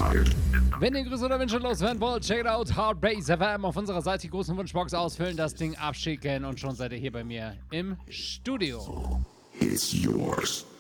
Wenn ihr Grüße oder Wünsche loswerden wollt, check it out, Hardbase FM auf unserer Seite, die großen Wunschbox ausfüllen, das Ding abschicken und schon seid ihr hier bei mir im Studio. It's yours.